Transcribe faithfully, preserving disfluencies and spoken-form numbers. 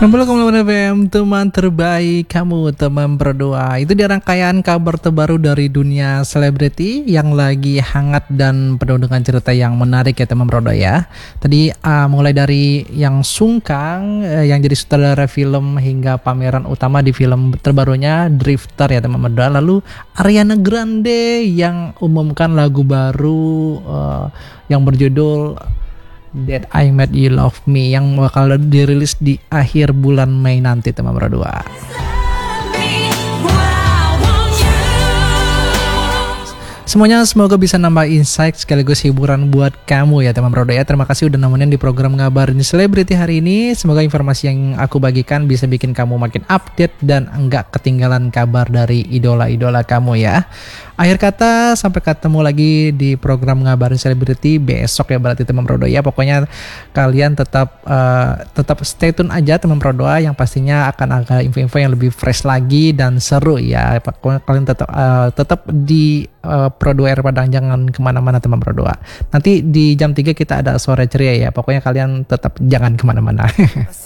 sembilan puluh koma delapan F M, teman terbaik kamu, teman berdoa. Itu dia rangkaian kabar terbaru dari dunia selebriti yang lagi hangat dan penuh dengan cerita yang menarik ya teman berdoa ya. Tadi uh, mulai dari yang Sungkang uh, yang jadi sutradara film hingga pameran utama di film terbarunya Drifter ya teman berdoa. Lalu Ariana Grande yang umumkan lagu baru uh, yang berjudul That I Made You Love Me yang bakal dirilis di akhir bulan Mei nanti teman berdua. Semuanya semoga bisa nambah insight sekaligus hiburan buat kamu ya teman berdua ya. Terima kasih udah nemenin di program Ngabarin Selebriti hari ini. Semoga informasi yang aku bagikan bisa bikin kamu makin update dan enggak ketinggalan kabar dari idola-idola kamu ya. Akhir kata, sampai ketemu lagi di program Ngabarin Selebriti besok ya berarti teman Prodoa ya. Pokoknya kalian tetap uh, tetap stay tune aja teman Prodoa, yang pastinya akan ada info-info yang lebih fresh lagi dan seru ya. Pokoknya kalian tetap uh, tetap di uh, Prodoa Air Padang, jangan kemana-mana teman Prodoa. Nanti di jam tiga kita ada sore ceria ya. Pokoknya kalian tetap jangan kemana-mana.